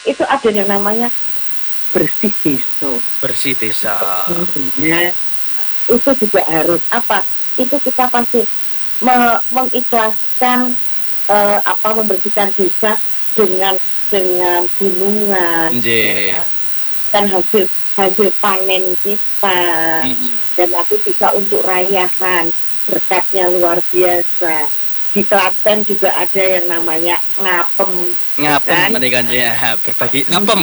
itu ada yang namanya bersih desa. Bersih desa. Nah, itu juga harus apa? Itu kita pasti mengikhlaskan membersihkan desa dengan gunungan, Nggih. kan hasil panen kita, dan nanti bisa untuk rayahan, berkatnya luar biasa. Di Klaten juga ada yang namanya ngapem. Ngapem menika berbagi ngapem.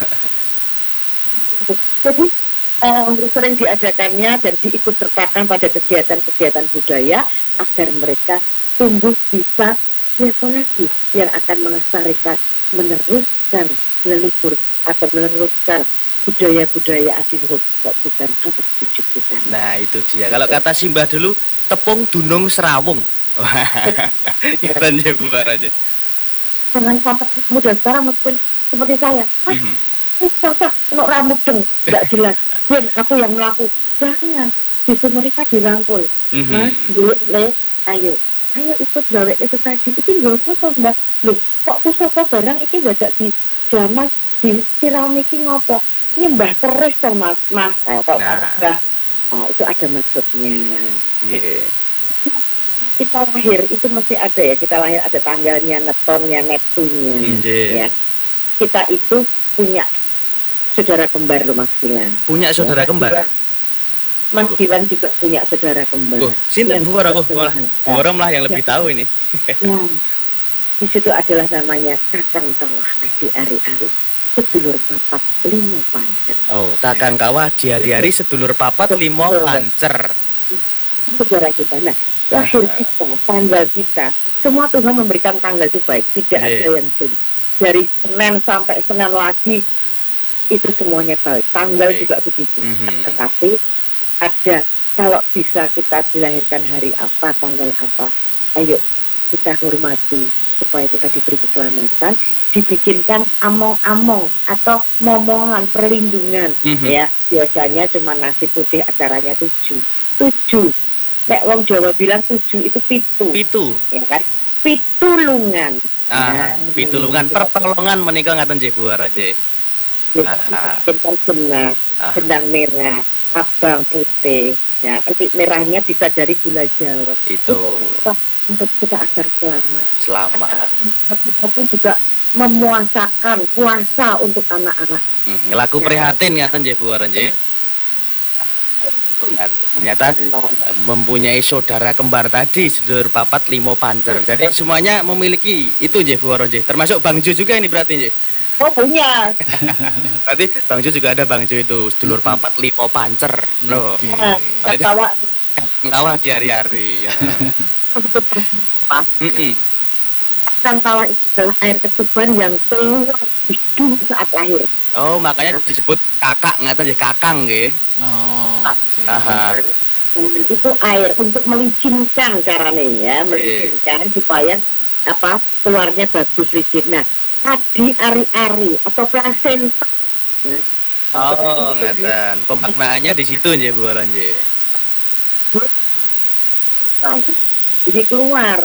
Jadi sering diadakannya dan diikut sertakan pada kegiatan-kegiatan budaya agar mereka tumbuh bisa siapa lagi yang akan melestarikan, meneruskan leluhur atau meneruskan budaya-budaya adiluhur, bukan anak cucu kita. Nah itu dia. Kalau kata Simbah dulu, tepung dunung serawung. Kita nyebar aja. Jangan sampai muda sekarang mungkin seperti saya. Sosok untuk rambut dong, nggak jelas. Dan aku yang melakukan, jangan. Justru mereka dirangkul. Mas, le, ayo ikut gawe itu tadi. Ini nggak foto mbak. Loh, kok pusaka barang ini nggak di jamas di siramiki ngopo? Ini mbah terus dong mas. Mbah. Oh, itu ada maksudnya. Yeah. Kita lahir itu mesti ada ya. Kita lahir ada tanggalnya, netonnya, neptunya. Ya. Kita itu punya saudara kembar loh Mas Gilang. Punya saudara kembar. Mas Gilang juga punya saudara kembar. Sinten Bu Wara? Bu Wara lah yang lebih tahu ini. Nah, di situ adalah namanya Kakang Kawah Adi Ari-Ari, sedulur papat limo pancer. Oh, Kakang Kawah di hari-hari sedulur papat limo pancer. Saudara kita. Nah, lahir kita, tanggal kita, semua Tuhan memberikan tanggal itu baik, tidak ada yang jelek. Dari Senin sampai Senin lagi itu semuanya baik. Tanggal juga begitu. Tetapi ada, kalau bisa kita dilahirkan hari apa, tanggal apa, ayo kita hormati supaya kita diberi keselamatan, dibikinkan among-among atau momongan perlindungan. Ya, biasanya cuma nasi putih, acaranya 7. Nek wong Jawa bilang 7 itu pitu. Ya kan? Pitulungan. Pitulungan pertolongan menika ngaten nggih Bu Wara nggih. Benang merah, abang putih. Ya, nanti merahnya bisa dari gula Jawa. Itu untuk kita agar selamat. Kita pun juga memuasakan puasa untuk anak-anak. Laku prihatin ngaten nggih Bu Wara nggih. Ternyata mempunyai saudara kembar tadi sedulur papat limo pancer. Jadi semuanya memiliki itu nggih Bu Wara nggih. Termasuk Bang Jo juga ini berarti nggih. Oh punya. Berarti Bang Jo juga ada Bang Jo itu sedulur papat limo pancer. Loh. Kawah di hari-hari. Kan kawah itu adalah air ketuban yang keluar bidu saat lahir. Oh, makanya disebut kakak, ngaten nggih kakang nggih. Kemudian itu air untuk melicinkan caranya ya, melicinkan supaya keluarnya bagus licin. Nah, adi ari-ari atau plasenta. Oh, ngaten. Pemaknaannya di situ nggih Bu Wara nggih. Jadi keluar.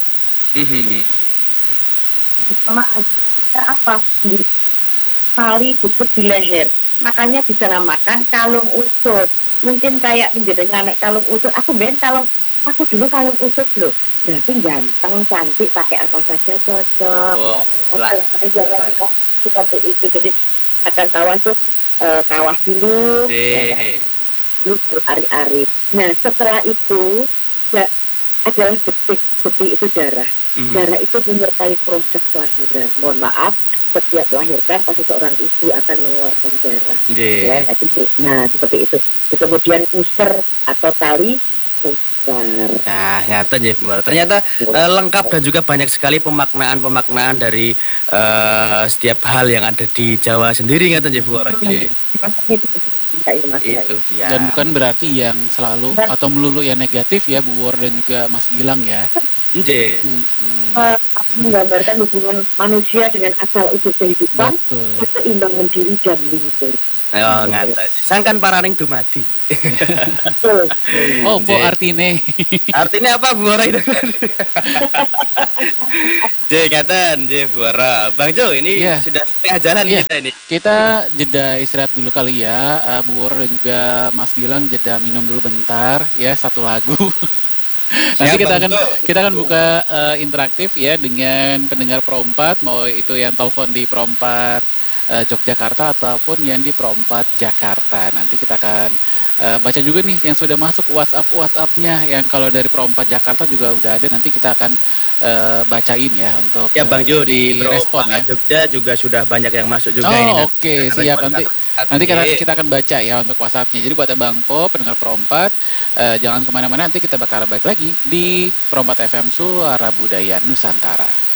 Sama apa? Tali bubut di leher, makanya dinamakan kalung usut. Mungkin kayak menjadinya nek kalung usut, aku dulu kalung usut loh, berarti ganteng, cantik, pakai apa saja cocok. Seperti itu. Jadi akan kawah itu kawah dulu, dulu ari-ari. Nah setelah itu adalah detik itu darah. Darah itu menyertai proses kelahiran. Mohon maaf, setiap melahirkan pasti seorang ibu akan mengeluarkan darah. Ya, nah seperti itu. Kemudian puser atau tali pusar. Nah, nyata ya Bu Wara. Ternyata lengkap dan juga banyak sekali pemaknaan dari setiap hal yang ada di Jawa sendiri, nyata ya Bu Wara. Itu dia. Dan bukan berarti yang selalu atau melulu yang negatif ya Bu Wara dan juga Mas Gilang ya. Menggambarkan hubungan manusia dengan asal usul kehidupan, keseimbangan diri dan lingkungan. Oh, ngaten. Sangkan paraning dumadi. Betul. Oh, po Nggih. artine. Artinya apa Bu Ora itu? Nggih, ngaten, nggih Bu Ora. Bang Jo, ini Iya. sudah setengah jalan Iya. kita ini. Kita jeda istirahat dulu kali ya, Bu Wor dan juga Mas Gilang jeda minum dulu bentar ya, satu lagu. Nanti Siap, Bang Jo. kita akan buka interaktif ya dengan pendengar Pro 4, mau itu yang telepon di Pro 4 Yogyakarta ataupun yang di Pro 4 Jakarta. Nanti kita akan baca juga nih yang sudah masuk WhatsApp-nya yang kalau dari Pro 4 Jakarta juga udah ada, nanti kita akan bacain ya untuk Ya Bang Jo di direspon ya. Jogja juga sudah banyak yang masuk juga Oh, ini. oke, siap. Nanti kita akan baca ya untuk WhatsApp-nya. Jadi buat Bang Po, pendengar Pro 4, jangan kemana-mana, nanti kita bakal balik lagi di Pro 4 FM Suara Budaya Nusantara.